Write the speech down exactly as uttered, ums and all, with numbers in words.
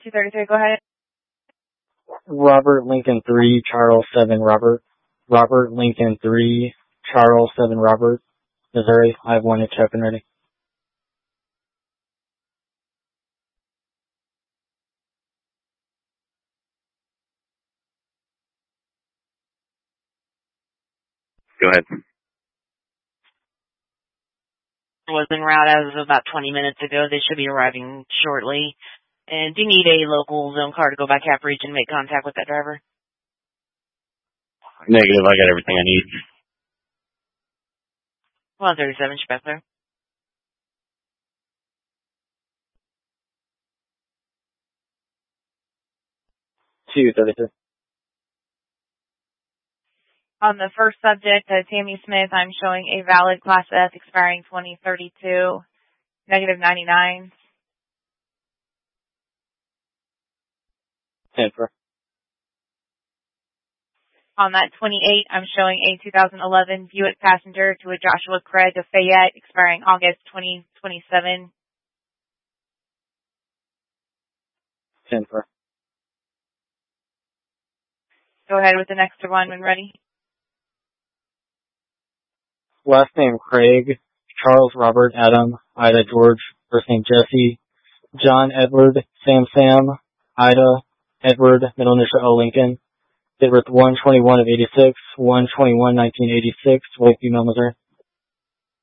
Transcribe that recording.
two thirty-three, go ahead. Robert Lincoln three, Charles seven, Robert. Robert Lincoln three, Charles seven, Robert. Missouri. I have one at check and ready. Go ahead. Was en route as of about twenty minutes ago. They should be arriving shortly. And do you need a local zone car to go by Cap Region and make contact with that driver? Negative. I got everything I need. one thirty-seven, should be there. two thirty-three. On the first subject, uh, Tammy Smith, I'm showing a valid Class F expiring twenty thirty-two, negative ninety-nine. ten four. On that twenty-eight, I'm showing a two thousand eleven Buick Passenger to a Joshua Craig of Fayette, expiring August twenty twenty-seven. ten four. Go ahead with the next one when ready. Last name Craig, Charles Robert Adam, Ida George, first name Jesse, John Edward, Sam Sam, Ida Edward, middle initial O Lincoln. Date birth one twenty-one of eighty-six, one twenty-one nineteen eighty-six, Lakeview, Missouri.